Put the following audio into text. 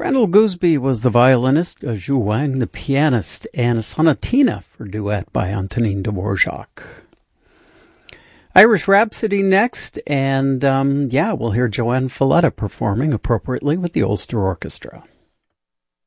Randall Gooseby was the violinist, Zhu Wang the pianist, and a sonatina for duet by Antonin Dvorak. Irish Rhapsody next, and we'll hear Joanne Falletta performing appropriately with the Ulster Orchestra.